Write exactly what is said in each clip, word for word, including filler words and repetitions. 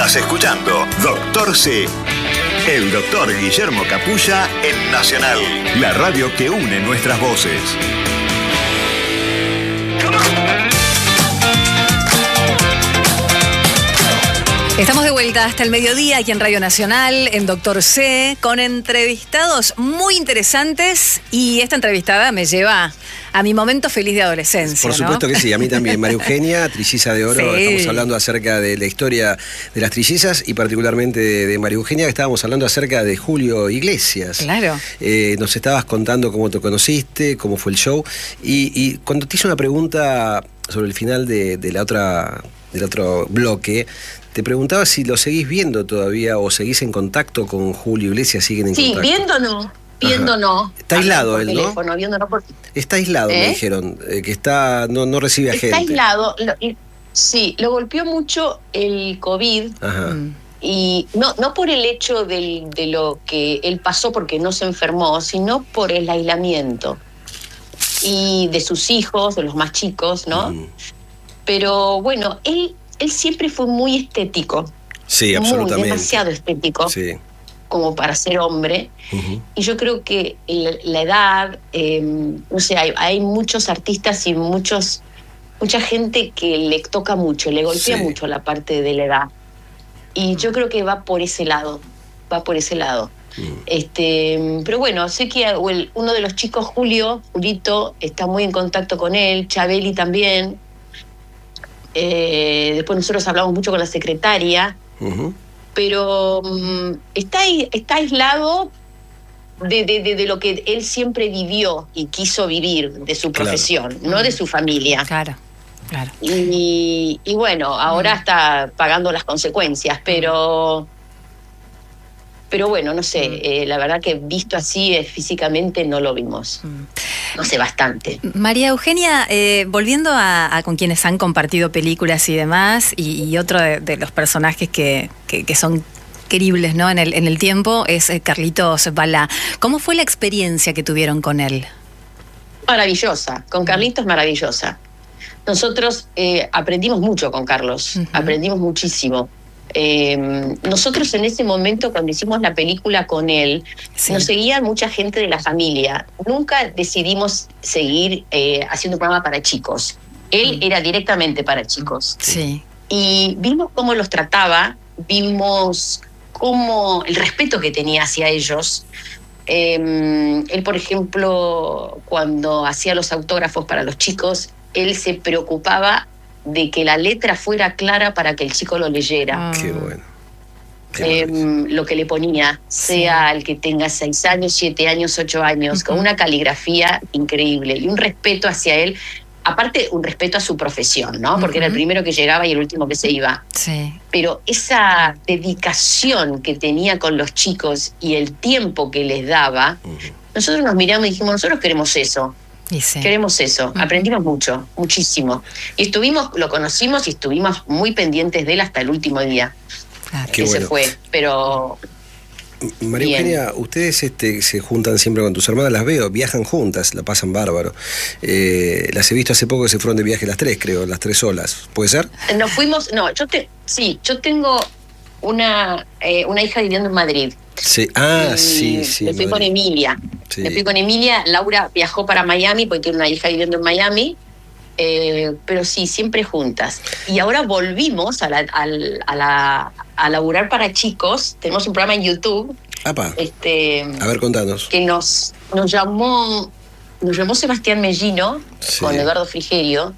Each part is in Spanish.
Estás escuchando Doctor C. El doctor Guillermo Capulla en Nacional, la radio que une nuestras voces. Estamos de vuelta hasta el mediodía aquí en Radio Nacional, en Doctor C, con entrevistados muy interesantes, y esta entrevistada me lleva a mi momento feliz de adolescencia. Por supuesto, ¿no? Que sí, a mí también. María Eugenia, trilliza de oro, sí. Estamos hablando acerca de la historia de las trillizas y particularmente de, de María Eugenia, que estábamos hablando acerca de Julio Iglesias. Claro. Eh, nos estabas contando cómo te conociste, cómo fue el show, y, y cuando te hice una pregunta sobre el final de, de la otra, del otro bloque, te preguntaba si lo seguís viendo todavía o seguís en contacto con Julio Iglesias, siguen en sí, contacto. Sí, viendo no, viendo Ajá. no. Está aislado él, teléfono, ¿no? Viendo no por... Está aislado, ¿Eh? Me dijeron, eh, que está no, no recibe a está gente. Está aislado, lo, sí, lo golpeó mucho el COVID. Ajá. Y no, no por el hecho del, de lo que él pasó porque no se enfermó, sino por el aislamiento. Y de sus hijos, de los más chicos, ¿no? Mm. Pero bueno, él... Él siempre fue muy estético. Sí, absolutamente. Muy, demasiado estético. Sí. Como para ser hombre. Uh-huh. Y yo creo que la, la edad, eh, no sé, hay, hay muchos artistas y muchos, mucha gente que le toca mucho, le golpea sí. mucho la parte de la edad. Y yo creo que va por ese lado, va por ese lado. Uh-huh. Este, pero bueno, sé que el, uno de los chicos, Julio, Julito, está muy en contacto con él, Chabeli también. Eh, después nosotros hablamos mucho con la secretaria, uh-huh. pero um, está, está aislado de, de, de, de lo que él siempre vivió y quiso vivir, de su claro. profesión, no uh-huh. de su familia. Claro, claro. Y, y bueno, ahora uh-huh. está pagando las consecuencias, pero... Pero bueno, no sé, mm. eh, la verdad que visto así eh, físicamente no lo vimos. Mm. No sé, bastante. María Eugenia, eh, volviendo a, a con quienes han compartido películas y demás, y, y otro de, de los personajes que, que, que son queribles, ¿no? en, el, en el tiempo, es eh, Carlitos Balá. ¿Cómo fue la experiencia que tuvieron con él? Maravillosa, con Carlitos maravillosa. Nosotros eh, aprendimos mucho con Carlos, uh-huh. aprendimos muchísimo. Eh, nosotros en ese momento, cuando hicimos la película con él, sí. nos seguía mucha gente de la familia. Nunca decidimos seguir eh, haciendo un programa para chicos. Él mm. era directamente para chicos. Sí. Y vimos cómo los trataba, vimos cómo el respeto que tenía hacia ellos. Eh, él, por ejemplo, cuando hacía los autógrafos para los chicos, él se preocupaba de que la letra fuera clara para que el chico lo leyera. Ah. Qué bueno. Qué eh, lo que le ponía, sea sí. el que tenga seis años, siete años, ocho años, uh-huh. con una caligrafía increíble y un respeto hacia él, aparte un respeto a su profesión, ¿no? Porque uh-huh. era el primero que llegaba y el último que se iba. Sí. Pero esa dedicación que tenía con los chicos y el tiempo que les daba, uh-huh. nosotros nos miramos y dijimos, nosotros queremos eso. Sí. Queremos eso, uh-huh. aprendimos mucho, muchísimo. Y estuvimos, lo conocimos y estuvimos muy pendientes de él hasta el último día. Claro. Que se fue, pero... María bien. Eugenia, ustedes este, se juntan siempre con tus hermanas, las veo, viajan juntas, la pasan bárbaro. Eh, las he visto hace poco que se fueron de viaje las tres, creo, las tres solas. ¿Puede ser? Nos fuimos, no, yo te, sí, yo tengo una, eh, una hija viviendo en Madrid. Sí, ah, sí, sí. Me fui con Emilia. Sí. Me fui con Emilia. Laura viajó para Miami porque tiene una hija viviendo en Miami. Eh, pero sí, siempre juntas. Y ahora volvimos a, la, a, a, la, a laburar para chicos. Tenemos un programa en YouTube. Apa. Este, a ver, contanos. Que nos, nos llamó nos llamó Sebastián Mellino, sí. con Eduardo Frigerio.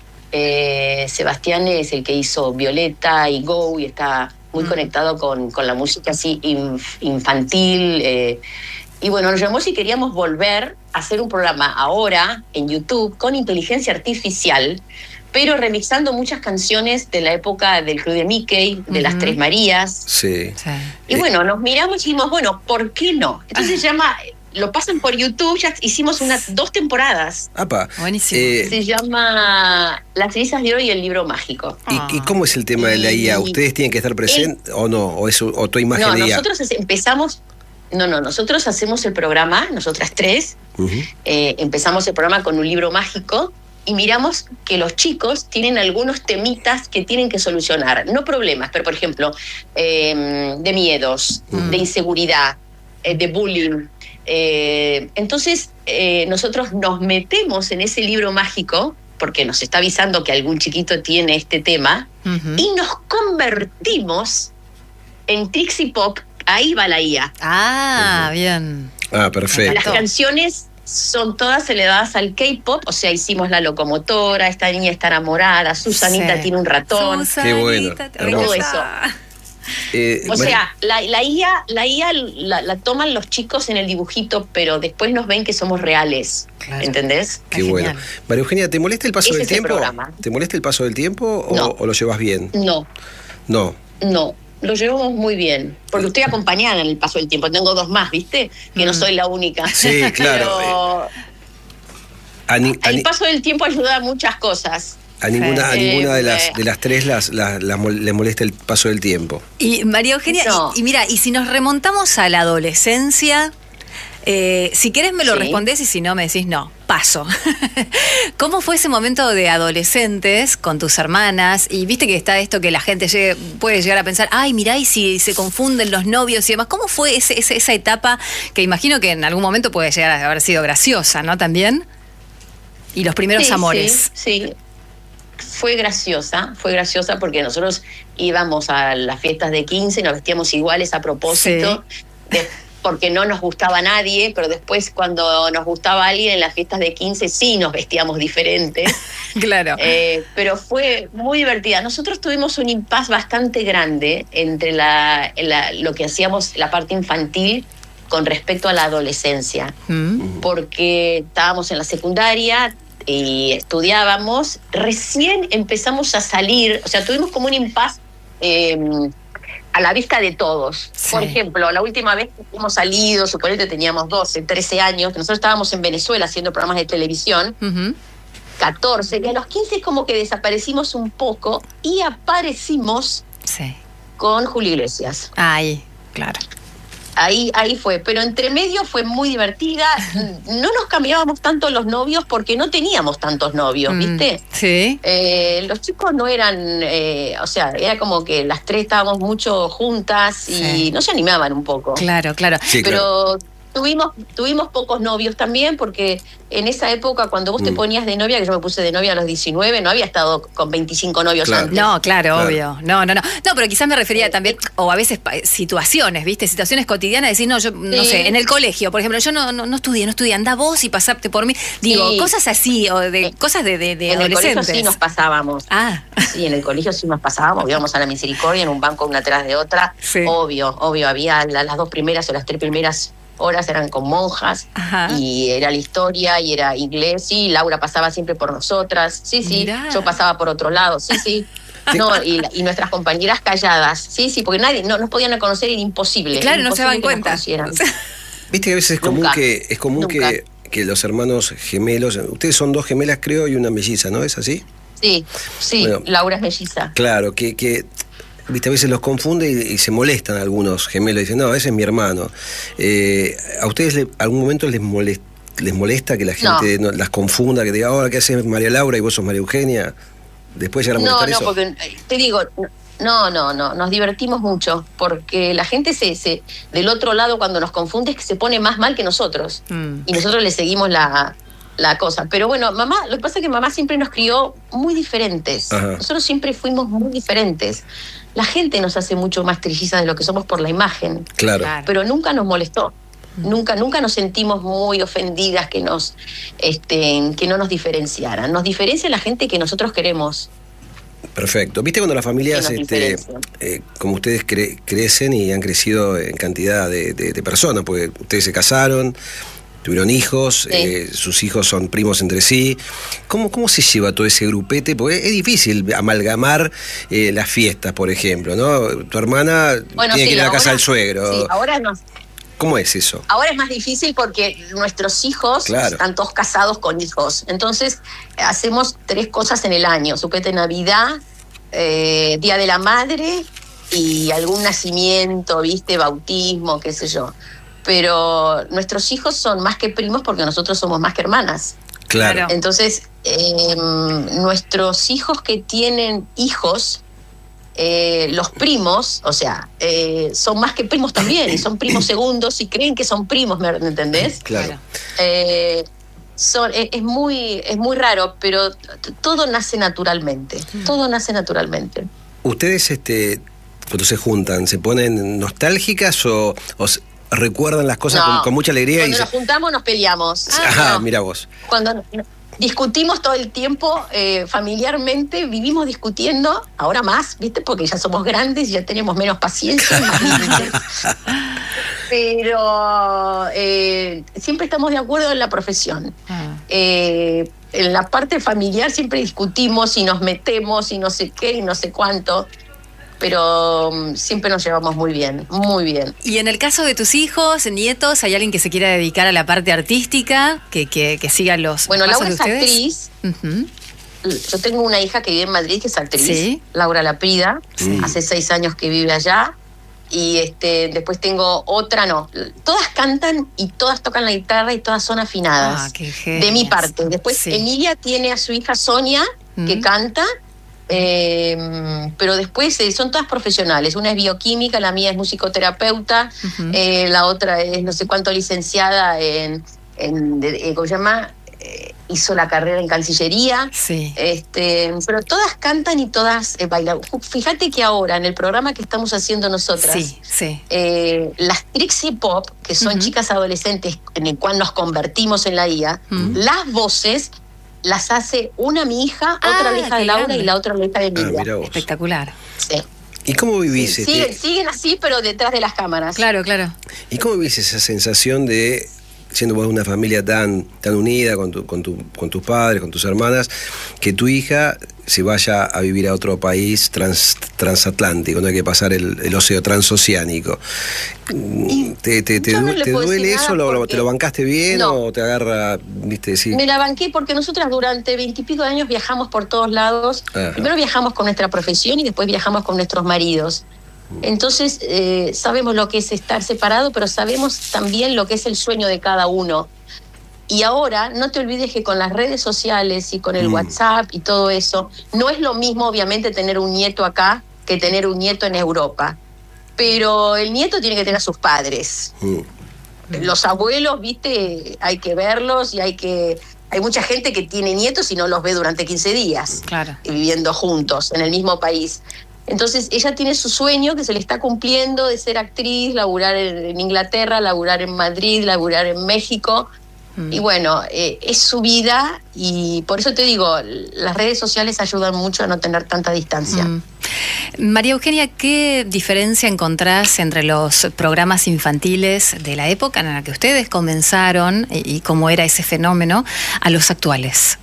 Eh, Sebastián es el que hizo Violeta y Go y está muy mm. conectado con, con la música así inf, infantil. Eh, y bueno, nos llamó si queríamos volver a hacer un programa ahora en YouTube con inteligencia artificial, pero remixando muchas canciones de la época del Club de Mickey, de uh-huh. las Tres Marías. Sí. sí. Y eh. bueno, nos miramos y dijimos, bueno, ¿por qué no? Entonces se llama... Lo pasan por YouTube, ya hicimos unas dos temporadas. Apa. Buenísimo. Eh, Se llama Las cenizas de oro y el libro mágico. ¿Y, ¿Y cómo es el tema de la I A? ¿Ustedes tienen que estar presentes o no? ¿O, es, o tu imagen no, de I A? Nosotros empezamos... No, no, nosotros hacemos el programa, nosotras tres, uh-huh. eh, empezamos el programa con un libro mágico y miramos que los chicos tienen algunos temitas que tienen que solucionar, no problemas, pero por ejemplo, eh, de miedos, mm. de inseguridad, eh, de bullying. Eh, entonces, eh, nosotros nos metemos en ese libro mágico, porque nos está avisando que algún chiquito tiene este tema, uh-huh. y nos convertimos en Trixie Pop. Ahí va la I A. Ah, uh-huh. bien. Ah, perfecto. Las canciones son todas elevadas al K-pop, o sea, hicimos La Locomotora, esta niña está enamorada, Susanita sí. tiene un ratón. Qué bueno. Todo eso. Eh, o sea, la, la I A, la, I A la, la toman los chicos en el dibujito, pero después nos ven que somos reales. Claro. ¿Entendés? Qué ah, bueno. María Eugenia, ¿te molesta el paso Ese del tiempo? Programa. ¿Te molesta el paso del tiempo o, no. o lo llevas bien? No. No. No. Lo llevamos muy bien, porque estoy acompañada en el paso del tiempo. Tengo dos más, ¿viste? Que mm. no soy la única. Sí, claro. Pero a ni, a el paso del tiempo ayuda a muchas cosas. A ninguna, a ninguna de las de las tres las, las, las le molesta el paso del tiempo. Y María Eugenia, no. y, y mira, y si nos remontamos a la adolescencia, eh, si querés me lo sí. respondés y si no me decís no, paso. ¿Cómo fue ese momento de adolescentes con tus hermanas? Y viste que está esto que la gente llegue, puede llegar a pensar, ay, mirá, y si se confunden los novios y demás. ¿Cómo fue ese, ese, esa etapa que imagino que en algún momento puede llegar a haber sido graciosa, ¿no? También. Y los primeros sí, Sí, amores. Sí. Fue graciosa, fue graciosa porque nosotros íbamos a las fiestas de quince y nos vestíamos iguales a propósito, sí. de, porque no nos gustaba nadie, pero después cuando nos gustaba alguien en las fiestas de quince sí nos vestíamos diferentes. Claro. Eh, pero fue muy divertida. Nosotros tuvimos un impasse bastante grande entre la, la, lo que hacíamos, la parte infantil, con respecto a la adolescencia, mm. porque estábamos en la secundaria y estudiábamos, recién empezamos a salir, o sea, tuvimos como un impasse eh, a la vista de todos. Sí. Por ejemplo, la última vez que hemos salido, suponete teníamos doce, trece años, que nosotros estábamos en Venezuela haciendo programas de televisión, uh-huh. catorce, que a los quince como que desaparecimos un poco y aparecimos sí. con Julio Iglesias. Ay, claro. Ahí, ahí fue, pero entre medio fue muy divertida. No nos cambiábamos tanto los novios porque no teníamos tantos novios, ¿viste? Mm, sí. Eh, los chicos no eran, eh, o sea, era como que las tres estábamos mucho juntas y sí. no se animaban un poco. Claro, claro. Sí, pero claro. Tuvimos, tuvimos pocos novios también, porque en esa época cuando vos mm. te ponías de novia, que yo me puse de novia a los diecinueve, no había estado con veinticinco novios claro. antes. No, claro, claro, obvio. No, no, no. No, pero quizás me refería también, o a veces situaciones, ¿viste? Situaciones cotidianas, decir, no, yo, sí. no sé, en el colegio, por ejemplo, yo no, no, no estudié, no estudié, andá vos y pasaste por mí. Digo, sí. cosas así, o de cosas de, de, de en adolescentes. En el colegio sí nos pasábamos. Ah. Sí, en el colegio sí nos pasábamos, íbamos a la Misericordia en un banco una atrás de otra. Sí. Obvio, obvio, había la, las dos primeras o las tres primeras horas eran con monjas. Ajá. Y era la historia y era inglés, sí, Laura pasaba siempre por nosotras, sí, sí, Mirá. Yo pasaba por otro lado, sí, sí. No, y, y nuestras compañeras calladas, sí, sí, porque nadie, no nos podían conocer, era imposible. Claro, era no se daban cuenta. Viste que a veces es común Nunca. que es común que, que los hermanos gemelos, ustedes son dos gemelas creo y una melliza, ¿no? ¿Es así? Sí, sí, bueno, Laura es melliza. Claro, que, que viste, a veces los confunde y, y se molestan algunos gemelos. Dicen, no, ese es mi hermano. Eh, ¿A ustedes le, algún momento les molesta, les molesta que la gente no. No, las confunda, que diga, ahora, ¿qué haces María Laura y vos sos María Eugenia? Después llegar a molestar no, eso. No, porque te digo, no, no, no, nos divertimos mucho, porque la gente se, se del otro lado cuando nos confunde es que se pone más mal que nosotros. Mm. Y nosotros le seguimos la... la cosa, pero bueno, mamá, lo que pasa es que mamá siempre nos crió muy diferentes. Ajá. Nosotros siempre fuimos muy diferentes. La gente nos hace mucho más trillizas de lo que somos por la imagen. Claro. Pero nunca nos molestó. Mm. Nunca, nunca nos sentimos muy ofendidas que nos, este, que no nos diferenciaran. Nos diferencia la gente que nosotros queremos. Perfecto. ¿Viste cuando las familias, este, eh, como ustedes cre- crecen y han crecido en cantidad de, de, de personas? Porque ustedes se casaron, tuvieron hijos, sí. eh, sus hijos son primos entre sí. ¿Cómo, cómo se lleva todo ese grupete? Porque es difícil amalgamar eh, las fiestas, por ejemplo, ¿no? Tu hermana bueno, tiene sí, que ir a la ahora, casa del suegro. Sí, ahora no. ¿Cómo es eso? Ahora es más difícil porque nuestros hijos claro. están todos casados con hijos. Entonces, hacemos tres cosas en el año. Supete Navidad, eh, Día de la Madre y algún nacimiento, ¿viste? Bautismo, qué sé yo. Pero nuestros hijos son más que primos porque nosotros somos más que hermanas. Claro. Entonces, eh, nuestros hijos que tienen hijos, eh, los primos, o sea, eh, son más que primos también, y son primos segundos y creen que son primos, ¿me entendés? Claro. Eh, son, es, es, muy, es muy raro, pero todo nace naturalmente, todo nace naturalmente. ¿Ustedes, este, cuando se juntan, se ponen nostálgicas o, o recuerdan las cosas no, con, con mucha alegría? Cuando y nos se... juntamos nos peleamos. Ah, no. Mira vos. Cuando discutimos todo el tiempo, eh, familiarmente, vivimos discutiendo, ahora más, ¿viste? Porque ya somos grandes y ya tenemos menos paciencia. Pero eh, siempre estamos de acuerdo en la profesión. Ah. Eh, en la parte familiar siempre discutimos y nos metemos y no sé qué y no sé cuánto. Pero um, siempre nos llevamos muy bien, muy bien. Y en el caso de tus hijos, nietos, ¿hay alguien que se quiera dedicar a la parte artística, que, que, que siga los bueno, pasos Laura de es ustedes? Actriz. Uh-huh. Yo tengo una hija que vive en Madrid, que es actriz, ¿sí? Laura Laprida, sí. Hace seis años que vive allá. Y este después tengo otra, no, todas cantan y todas tocan la guitarra y todas son afinadas. Ah, qué genial. De mi parte. Después sí. Emilia tiene a su hija Sonia, uh-huh. que canta. Eh, pero después eh, son todas profesionales. Una es bioquímica, la mía es musicoterapeuta, uh-huh. eh, la otra es no sé cuánto licenciada en, en de, eh, ¿cómo se llama? Eh, hizo la carrera en Cancillería. Sí. Este, pero todas cantan y todas eh, bailan. Fíjate que ahora en el programa que estamos haciendo nosotras, sí, sí. Eh, las Trixie Pop, que son uh-huh. chicas adolescentes en el cual nos convertimos en la I A, uh-huh. las voces las hace una mi hija, otra ah, la hija de Laura grande. Y la otra la hija de Emilia. Ah, espectacular. Sí. ¿Y cómo vivís? Sí, este? siguen, siguen así, pero detrás de las cámaras. Claro, claro. ¿Y cómo vivís esa sensación de, siendo vos una familia tan, tan unida con, tu, con, tu, con tus padres, con tus hermanas, que tu hija se vaya a vivir a otro país trans, transatlántico, no hay que pasar el, el océano transoceánico? ¿Te, te, te, no du, ¿te duele eso? Lo, ¿Te lo bancaste bien no. o te agarra, viste, sí? Me la banqué porque nosotras durante veintipico de años viajamos por todos lados. Ajá. Primero viajamos con nuestra profesión y después viajamos con nuestros maridos. Entonces eh, sabemos lo que es estar separado, pero sabemos también lo que es el sueño de cada uno. Y ahora, no te olvides que con las redes sociales y con el mm. WhatsApp y todo eso, no es lo mismo, obviamente, tener un nieto acá que tener un nieto en Europa. Pero el nieto tiene que tener a sus padres. Mm. Los abuelos, viste, hay que verlos y hay que... Hay mucha gente que tiene nietos y no los ve durante quince días. Claro. Viviendo juntos en el mismo país. Entonces, ella tiene su sueño que se le está cumpliendo de ser actriz, laburar en Inglaterra, laburar en Madrid, laburar en México. Y bueno, eh, es su vida y por eso te digo, las redes sociales ayudan mucho a no tener tanta distancia. Mm. María Eugenia, ¿qué diferencia encontrás entre los programas infantiles de la época en la que ustedes comenzaron y, y cómo era ese fenómeno a los actuales?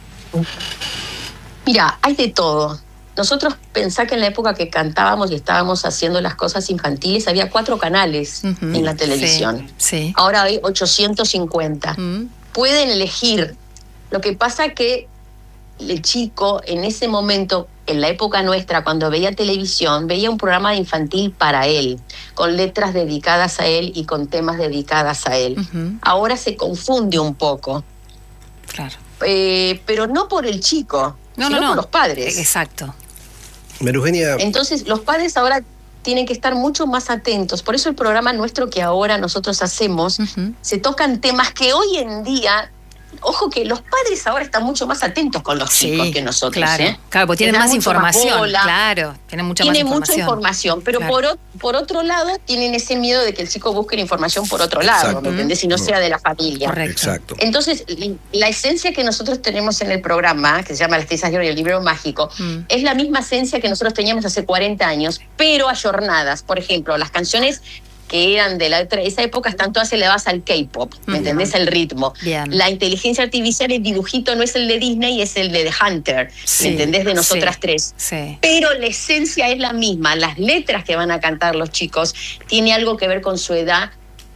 Mira, hay de todo. Nosotros pensá que en la época que cantábamos y estábamos haciendo las cosas infantiles había cuatro canales uh-huh. en la televisión. Sí, sí. Ahora hay ochocientos cincuenta. Uh-huh. Pueden elegir. Lo que pasa que el chico en ese momento, en la época nuestra, cuando veía televisión, veía un programa de infantil para él, con letras dedicadas a él y con temas dedicadas a él. Uh-huh. Ahora se confunde un poco. Claro. Eh, pero no por el chico, no, sino no, no. por los padres. Exacto. Eugenia. Entonces, los padres ahora tienen que estar mucho más atentos. Por eso el programa nuestro que ahora nosotros hacemos, uh-huh. se tocan temas que hoy en día, ojo que los padres ahora están mucho más atentos con los sí, chicos que nosotros. Claro, ¿eh? claro, porque tienen más información. Más bola, claro, tienen mucha tienen más información. mucha información, pero claro. por, por otro lado tienen ese miedo de que el chico busque la información por otro lado, Exacto. ¿me entendés? Y no, no sea de la familia. Correcto. Exacto. Entonces, la esencia que nosotros tenemos en el programa, que se llama Las Trizas de Oro y el Libro Mágico, mm. es la misma esencia que nosotros teníamos hace cuarenta años, pero ayornadas. Por ejemplo, las canciones que eran de la, esa época están todas elevadas al K-pop, ¿me uh-huh. entendés? El ritmo. Bien. La inteligencia artificial, el dibujito no es el de Disney, es el de The Hunter, sí, ¿me entendés? De nosotras sí, tres. Sí. Pero la esencia es la misma. Las letras que van a cantar los chicos tiene algo que ver con su edad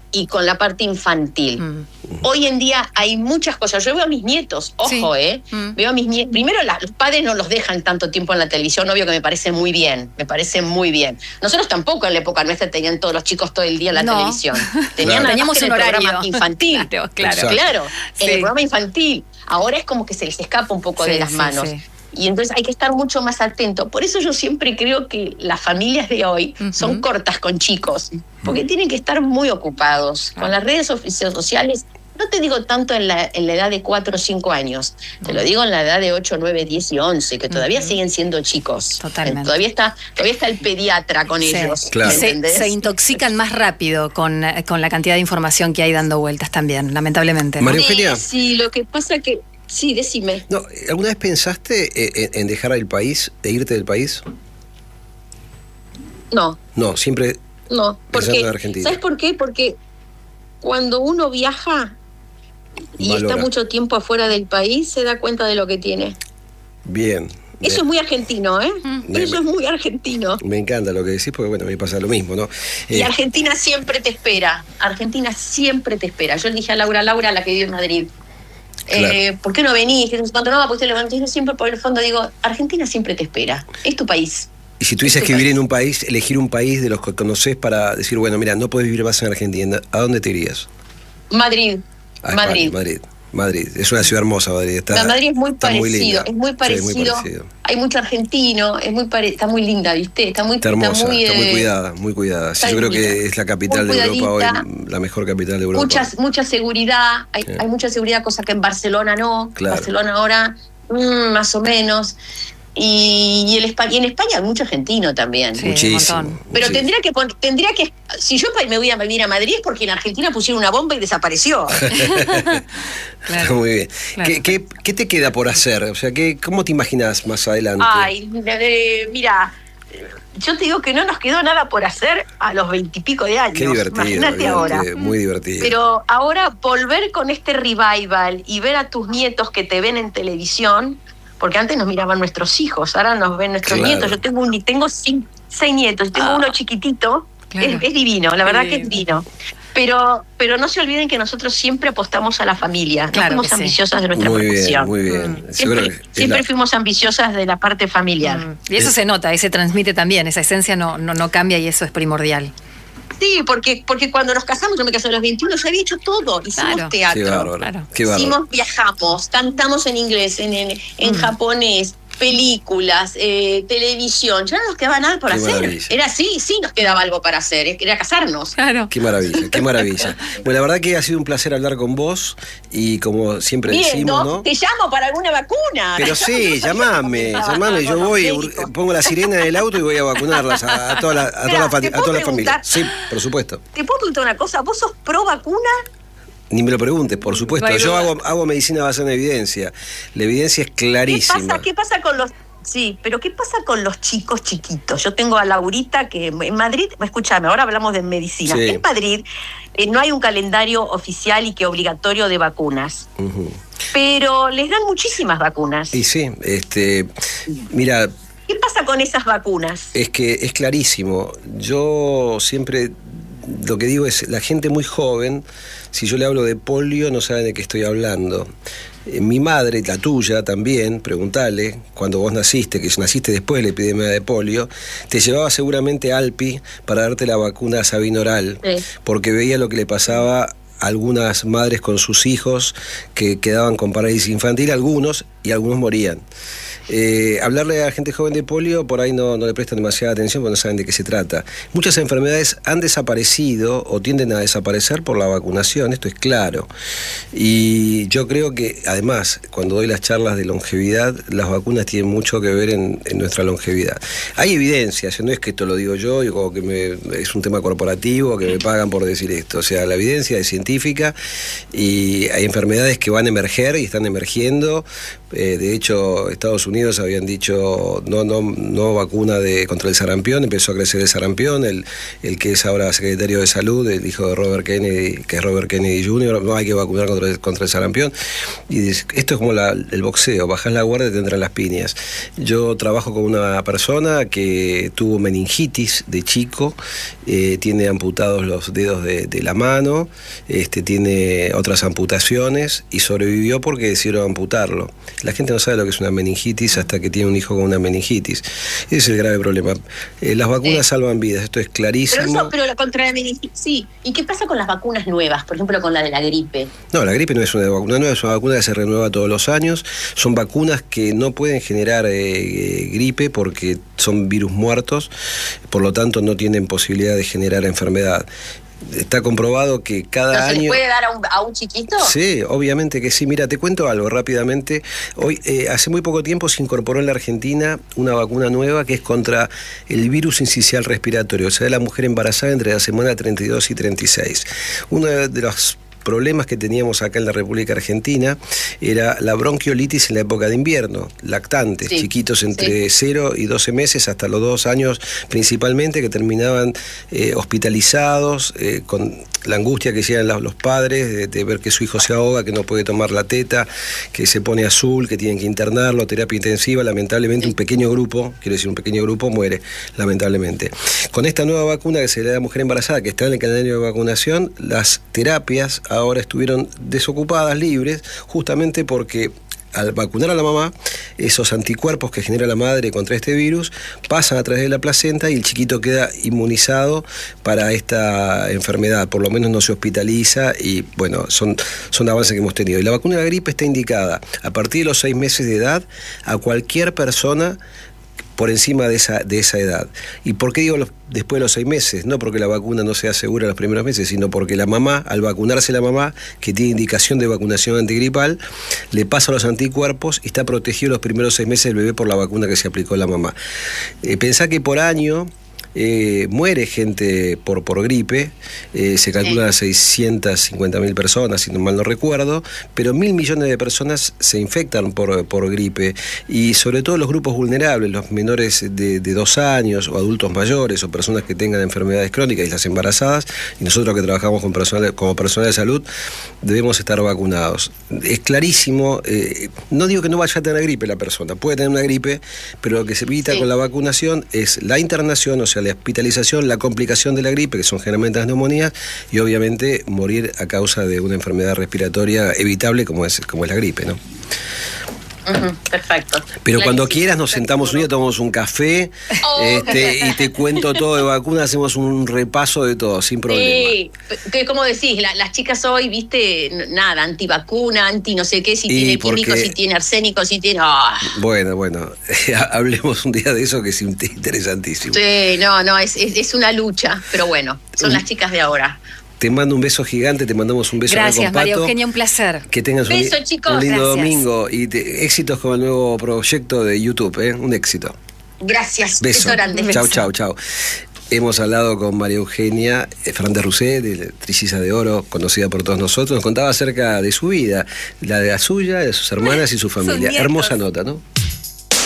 y con la parte infantil. Mm. Hoy en día hay muchas cosas. Yo veo a mis nietos, ojo, sí. ¿eh? Mm. Veo a mis nietos. Primero, la, los padres no los dejan tanto tiempo en la televisión, obvio que me parece muy bien, me parece muy bien. Nosotros tampoco en la época nuestra tenían todos los chicos todo el día en la no. televisión. Tenían claro. Teníamos un horario programa infantil. Claro, claro. claro sí. En el programa infantil. Ahora es como que se les escapa un poco sí, de las sí, manos. Sí. Y entonces hay que estar mucho más atento. Por eso yo siempre creo que las familias de hoy uh-huh. son cortas con chicos, porque uh-huh. tienen que estar muy ocupados. Uh-huh. Con las redes sociales, no te digo tanto en la, en la edad de cuatro o cinco años, uh-huh. te lo digo en la edad de ocho, nueve, diez y once, que todavía uh-huh. siguen siendo chicos. Totalmente. Todavía está, todavía está el pediatra con sí. ellos. Claro. Se, se intoxican más rápido con, con la cantidad de información que hay dando vueltas también, lamentablemente, ¿no? María Eugenia. Sí, sí, lo que pasa que... Sí, decime. No, ¿alguna vez pensaste en, en dejar el país, de irte del país? No. No, siempre no, porque, en Argentina. ¿Sabes por qué? Porque cuando uno viaja y Valora. está mucho tiempo afuera del país, se da cuenta de lo que tiene. Bien. Eso me, es muy argentino, ¿eh? Me, Eso me, es muy argentino. Me encanta lo que decís, porque bueno, me pasa lo mismo, ¿no? Y eh, Argentina siempre te espera. Argentina siempre te espera. Yo le dije a Laura, Laura, la que vive en Madrid, Claro. Eh, ¿por qué no venís? Cuando no, pues te levantás, yo siempre por el fondo digo, Argentina siempre te espera, es tu país. Y si tuvieses que vivir en un país, elegir un país de los que conocés para decir, bueno, mira, no podés vivir más en Argentina, ¿a dónde te irías? Madrid, a Madrid. España, Madrid. Madrid, es una ciudad hermosa, Madrid. Está, la Madrid es muy parecido, muy es muy parecido, sí, muy parecido. Hay mucho argentino, es muy pare... está muy linda, ¿viste? Está muy, está hermosa, está muy, está muy eh... cuidada, muy cuidada. Sí, yo creo que es la capital de Europa hoy, la mejor capital de Europa. Mucha, mucha seguridad, hay, sí. hay mucha seguridad, cosa que en Barcelona no. Claro. Barcelona ahora, mmm, más o menos. Y, y, el Espa- y en España hay mucho argentino también. Sí, muchísimo. Pero muchísimo. tendría que tendría que si yo me voy a vivir a Madrid es porque en Argentina pusieron una bomba y desapareció. Claro. Está muy bien. Claro. ¿Qué, qué, ¿Qué te queda por hacer? O sea, ¿qué, ¿cómo te imaginas más adelante? Ay, eh, mira, yo te digo que no nos quedó nada por hacer a los veintipico de años. Qué divertido. Imagínate ahora. Muy divertido. Pero ahora volver con este revival y ver a tus nietos que te ven en televisión. Porque antes nos miraban nuestros hijos, ahora nos ven nuestros claro. nietos. Yo tengo un, tengo cinco, seis nietos, tengo ah, uno chiquitito, claro. es, es divino, la verdad sí. que es divino. Pero, pero no se olviden que nosotros siempre apostamos a la familia, claro no fuimos ambiciosas sí. de nuestra muy profesión. Muy bien, muy bien. Mm. Siempre, siempre la... fuimos ambiciosas de la parte familiar. Mm. Y eso es... se nota, y se transmite también, esa esencia no, no, no cambia y eso es primordial. Sí, porque, porque cuando nos casamos, yo me casé a los veintiuno, yo había hecho todo. Hicimos claro. teatro, Qué bárbaro, claro. Qué bárbaro. Hicimos, viajamos, cantamos en inglés, en, en, en mm. japonés, películas, eh, televisión. Ya no nos quedaba nada por qué hacer. Maravilla. Era así, sí nos quedaba algo para hacer, era casarnos. Claro. Qué maravilla, qué maravilla. Bueno, la verdad que ha sido un placer hablar con vos y como siempre Bien, decimos, ¿no? ¿no? Te llamo para alguna vacuna. Pero sí, llamame, llamame, yo voy, pongo la sirena en el auto y voy a vacunarlas a, a toda la, a toda la, fami- a toda la familia. Sí, por supuesto. ¿Te puedo preguntar una cosa? ¿Vos sos pro vacuna? Ni me lo preguntes, por supuesto. No yo hago, hago medicina basada en evidencia. La evidencia es clarísima. ¿Qué pasa, qué pasa con los... Sí, pero ¿qué pasa con los chicos chiquitos? Yo tengo a Laurita que en Madrid, escúchame, ahora hablamos de medicina. Sí. En Madrid eh, no hay un calendario oficial y que obligatorio de vacunas. Uh-huh. Pero les dan muchísimas vacunas. Y sí, este, mira... ¿Qué pasa con esas vacunas? Es que es clarísimo. Yo siempre... Lo que digo es, la gente muy joven, si yo le hablo de polio, no saben de qué estoy hablando. Eh, mi madre, la tuya también, preguntale, cuando vos naciste, que naciste después de la epidemia de polio, te llevaba seguramente Alpi para darte la vacuna Sabinoral, sí. porque veía lo que le pasaba a algunas madres con sus hijos que quedaban con parálisis infantil, algunos, y algunos morían. Eh, hablarle a gente joven de polio por ahí no, no le prestan demasiada atención porque no saben de qué se trata. Muchas enfermedades han desaparecido o tienden a desaparecer por la vacunación, esto es claro. Y yo creo que además, cuando doy las charlas de longevidad, las vacunas tienen mucho que ver en, en nuestra longevidad. Hay evidencias, no es que esto lo digo yo y como que me, es un tema corporativo, que me pagan por decir esto. O sea, la evidencia es científica y hay enfermedades que van a emerger y están emergiendo. Eh, de hecho, Estados Unidos Unidos habían dicho no, no, no vacuna de, contra el sarampión, empezó a crecer el sarampión, el, el que es ahora secretario de salud, el hijo de Robert Kennedy, que es Robert Kennedy junior, no hay que vacunar contra el, contra el sarampión. Y dice, esto es como la, el boxeo, bajás la guardia y te entran las piñas. Yo trabajo con una persona que tuvo meningitis de chico, eh, tiene amputados los dedos de, de la mano, este, tiene otras amputaciones y sobrevivió porque decidieron amputarlo. La gente no sabe lo que es una meningitis hasta que tiene un hijo con una meningitis. Ese es el grave problema. Eh, las vacunas eh, salvan vidas, esto es clarísimo. Pero, eso, pero la contra la meningitis, sí. ¿Y qué pasa con las vacunas nuevas? Por ejemplo, con la de la gripe. No, la gripe no es una vacuna nueva, es una vacuna que se renueva todos los años. Son vacunas que no pueden generar eh, gripe porque son virus muertos, por lo tanto no tienen posibilidad de generar enfermedad. Está comprobado que cada ¿No se año... le puede dar a un, a un chiquito? Sí, obviamente que sí. Mira, te cuento algo rápidamente. Hoy, eh, hace muy poco tiempo se incorporó en la Argentina una vacuna nueva que es contra el virus sincicial respiratorio, o sea, de la mujer embarazada entre la semana treinta y dos y treinta y seis. Uno de los problemas que teníamos acá en la República Argentina era la bronquiolitis en la época de invierno, lactantes, sí, chiquitos entre sí. cero y doce meses hasta los dos años principalmente, que terminaban eh, hospitalizados, eh, con la angustia que llegan los padres de, de ver que su hijo se ahoga, que no puede tomar la teta, que se pone azul, que tienen que internarlo, terapia intensiva. Lamentablemente un pequeño grupo, quiero decir un pequeño grupo, muere, lamentablemente. Con esta nueva vacuna que se le da a la mujer embarazada, que está en el calendario de vacunación, las terapias ahora estuvieron desocupadas, libres, justamente porque al vacunar a la mamá, esos anticuerpos que genera la madre contra este virus pasan a través de la placenta y el chiquito queda inmunizado para esta enfermedad, por lo menos no se hospitaliza y bueno, son, son avances que hemos tenido. Y la vacuna de la gripe está indicada a partir de los seis meses de edad a cualquier persona por encima de esa, de esa edad. ¿Y por qué digo los, después de los seis meses? No porque la vacuna no sea segura los primeros meses, sino porque la mamá, al vacunarse la mamá, que tiene indicación de vacunación antigripal, le pasa los anticuerpos y está protegido los primeros seis meses del bebé por la vacuna que se aplicó la mamá. Eh, pensá que por año Eh, muere gente por, por gripe, eh, se calcula sí. seiscientas cincuenta mil personas, si no mal no recuerdo, pero mil millones de personas se infectan por, por gripe, y sobre todo los grupos vulnerables, los menores de, de dos años, o adultos mayores, o personas que tengan enfermedades crónicas, y las embarazadas, y nosotros que trabajamos con personal, como personal de salud, debemos estar vacunados. Es clarísimo, eh, no digo que no vaya a tener gripe la persona, puede tener una gripe, pero lo que se evita sí. con la vacunación es la internación, o sea, la hospitalización, la complicación de la gripe, que son generalmente las neumonías, y obviamente morir a causa de una enfermedad respiratoria evitable como es, como es la gripe, ¿no? Uh-huh, perfecto. Pero cuando quieras nos sentamos un día, tomamos un café oh. este, y te cuento todo de vacuna, hacemos un repaso de todo, sin problema. Sí, que como decís, la, las chicas hoy, viste, nada, antivacuna, anti no sé qué, si y tiene porque... químicos, si tiene arsénico, si tiene... Oh. Bueno, bueno, hablemos un día de eso que es interesantísimo. Sí, no, no, es, es, es una lucha, pero bueno, son las chicas de ahora. Te mando un beso gigante, te mandamos un beso. Gracias, María Eugenia, un placer. Que tengas beso, un, chicos. un lindo Gracias. domingo y te, éxitos con el nuevo proyecto de YouTube, ¿eh? Un éxito. Gracias. Beso. Beso. Chau, chau, chau. Hemos hablado con María Eugenia Fernández Rousset, de Trillizas de Oro, conocida por todos nosotros. Nos contaba acerca de su vida, la de la suya, de sus hermanas y su familia. Hermosa nota, ¿no?